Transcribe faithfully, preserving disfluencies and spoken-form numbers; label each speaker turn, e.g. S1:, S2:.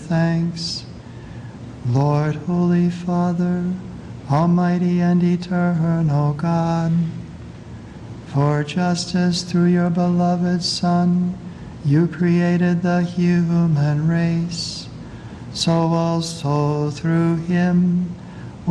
S1: thanks. Lord, Holy Father, Almighty and eternal God, for just as through your beloved Son you created the human race, so also through him